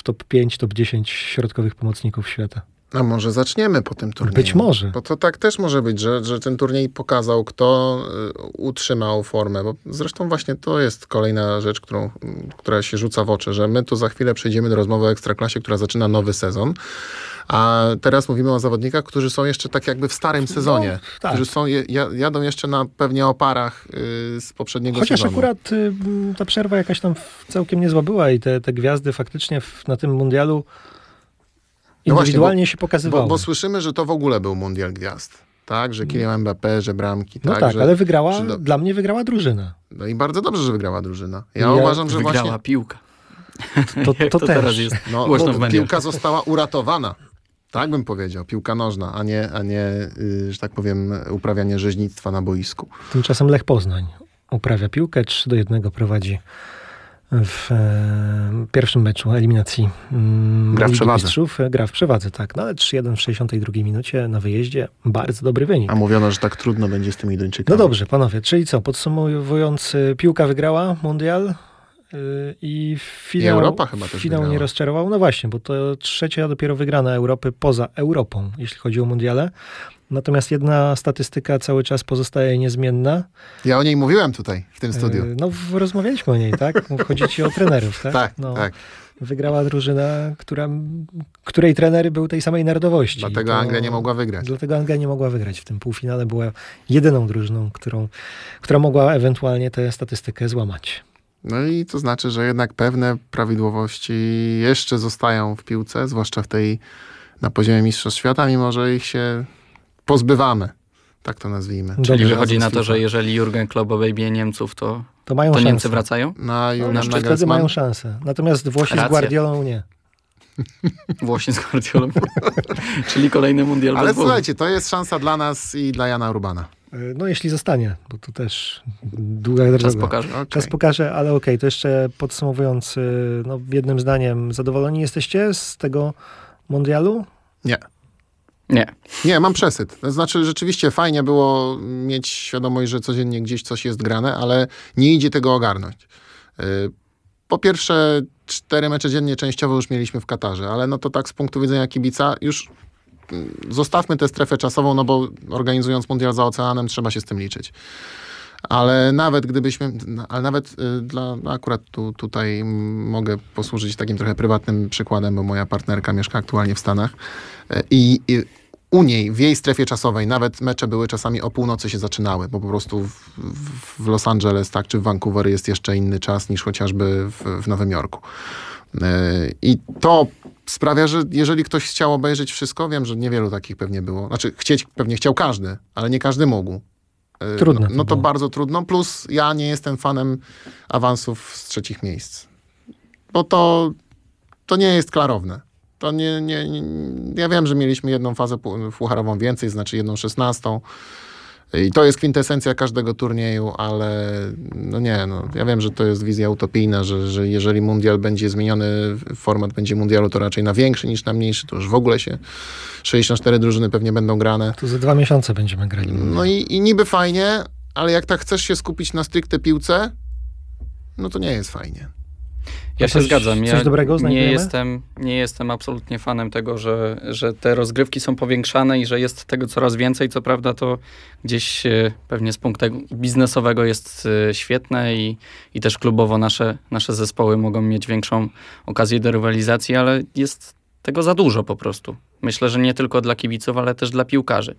top 5, top 10 środkowych pomocników świata. A może zaczniemy po tym turnieju? Być może. Bo to tak też może być, że ten turniej pokazał, kto utrzymał formę. Bo zresztą właśnie to jest kolejna rzecz, która się rzuca w oczy, że my tu za chwilę przejdziemy do rozmowy o Ekstraklasie, która zaczyna nowy sezon. A teraz mówimy o zawodnikach, którzy są jeszcze tak jakby w starym sezonie. No, tak. Którzy są, jadą jeszcze na pewnie oparach z poprzedniego Chociaż sezonu. akurat ta przerwa jakaś tam całkiem niezła była i te gwiazdy faktycznie na tym mundialu indywidualnie się pokazywały. Bo słyszymy, że to w ogóle był mundial gwiazd. Tak, że Kylian Mbappé, że bramki. No tak, ale dla mnie wygrała drużyna. No i bardzo dobrze, że wygrała drużyna. Ja uważam, że wygrała właśnie... piłka. To też. Teraz jest głośno w mediach. Piłka została uratowana. Tak bym powiedział. Piłka nożna, a nie że tak powiem, uprawianie rzeźnictwa na boisku. Tymczasem Lech Poznań uprawia piłkę, 3-1 prowadzi w pierwszym meczu eliminacji Ligi Mistrzów. Gra w przewadze, tak. No ale 3-1 w 62 minucie na wyjeździe. Bardzo dobry wynik. A mówiono, że tak trudno będzie z tymi Duńczykami. No dobrze, panowie. Czyli co? Podsumowując, piłka wygrała mundial i Europa chyba też finał nie rozczarował. No właśnie, bo to trzecia dopiero wygrana Europy poza Europą, jeśli chodzi o mundiale. Natomiast jedna statystyka cały czas pozostaje niezmienna. Ja o niej mówiłem tutaj, w tym studiu. No, rozmawialiśmy o niej, tak? Chodzi ci o trenerów, tak? Tak, no, tak. Wygrała drużyna, której trener był tej samej narodowości. Dlatego Anglia nie mogła wygrać. Dlatego Anglia nie mogła wygrać. W tym półfinale była jedyną drużyną, która mogła ewentualnie tę statystykę złamać. No i to znaczy, że jednak pewne prawidłowości jeszcze zostają w piłce, zwłaszcza na poziomie Mistrzostw Świata, mimo że ich się pozbywamy. Tak to nazwijmy. Czyli wychodzi na to, że jeżeli Jurgen Klopp obejmie Niemców, to Niemcy wracają? Wtedy mają szansę. Natomiast Włosi z Guardiolą nie. Włosi z Guardiolą. Czyli kolejny mundial. Ale słuchajcie, to jest szansa dla nas i dla Jana Urbana. No jeśli zostanie, bo to też długa droga. Czas pokaże. Okay. Czas pokaże, ale okej, to jeszcze podsumowując, jednym zdaniem, zadowoleni jesteście z tego mundialu? Nie, mam przesyt. To znaczy, rzeczywiście fajnie było mieć świadomość, że codziennie gdzieś coś jest grane, ale nie idzie tego ogarnąć. Po pierwsze, 4 mecze dziennie częściowo już mieliśmy w Katarze, ale no to tak z punktu widzenia kibica już zostawmy tę strefę czasową, no bo organizując mundial za oceanem trzeba się z tym liczyć. Ale nawet akurat tutaj mogę posłużyć takim trochę prywatnym przykładem, bo moja partnerka mieszka aktualnie w Stanach i u niej, w jej strefie czasowej, nawet mecze były czasami o północy się zaczynały, bo po prostu w Los Angeles, tak, czy w Vancouver jest jeszcze inny czas niż chociażby w Nowym Jorku. I to sprawia, że jeżeli ktoś chciał obejrzeć wszystko, wiem, że niewielu takich pewnie było. Znaczy, pewnie chciał każdy, ale nie każdy mógł. Trudno. No to bardzo trudno. Plus ja nie jestem fanem awansów z trzecich miejsc. Bo to nie jest klarowne. To ja wiem, że mieliśmy jedną fazę pucharową więcej, znaczy 1/16. I to jest kwintesencja każdego turnieju, ale ja wiem, że to jest wizja utopijna, że jeżeli mundial będzie zmieniony, format będzie mundialu, to raczej na większy niż na mniejszy, to już w ogóle 64 drużyny pewnie będą grane. To za 2 miesiące będziemy grali. No i niby fajnie, ale jak tak chcesz się skupić na stricte piłce, no to nie jest fajnie. Ja się zgadzam. Coś dobrego nie jestem absolutnie fanem tego, że te rozgrywki są powiększane i że jest tego coraz więcej. Co prawda to gdzieś pewnie z punktu biznesowego jest świetne i też klubowo nasze zespoły mogą mieć większą okazję do rywalizacji, ale jest tego za dużo po prostu. Myślę, że nie tylko dla kibiców, ale też dla piłkarzy.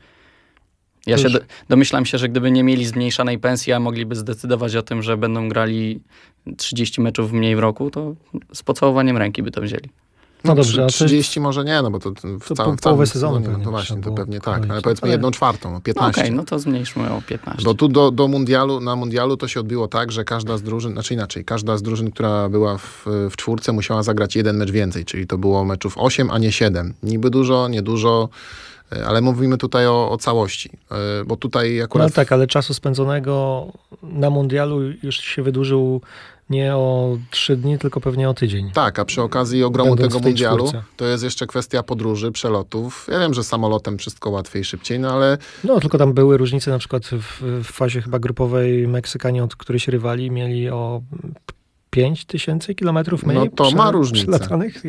Ja się domyślam się, że gdyby nie mieli zmniejszanej pensji, a mogliby zdecydować o tym, że będą grali 30 meczów mniej w roku, to z pocałowaniem ręki by to wzięli. No dobrze, 30 może nie, no bo to w całym sezonie. No właśnie, to pewnie tak, ale powiedzmy 1/4, 15. Okej, no to zmniejszmy o 15. Bo tu na mundialu to się odbiło tak, że każda z drużyn, znaczy inaczej, każda z drużyn, która była w czwórce, musiała zagrać jeden mecz więcej, czyli to było meczów 8, a nie 7. Niby dużo, niedużo, ale mówimy tutaj o całości, bo tutaj akurat... No tak, ale czasu spędzonego na mundialu już się wydłużył nie o 3 dni, tylko pewnie o tydzień. Tak, a przy okazji ogromu tego mundialu to jest jeszcze kwestia podróży, przelotów. Ja wiem, że samolotem wszystko łatwiej, szybciej, no ale... No, tylko tam były różnice, na przykład w fazie chyba grupowej Meksykanie, od których się rywali, mieli o 5000 kilometrów mniej no to ma różnicę. przylatanych.